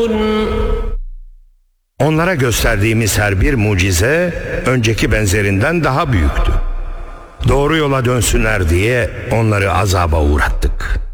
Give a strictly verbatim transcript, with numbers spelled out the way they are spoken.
Onlara gösterdiğimiz her bir mucize önceki benzerinden daha büyüktü. Doğru yola dönsünler diye onları azaba uğrattık.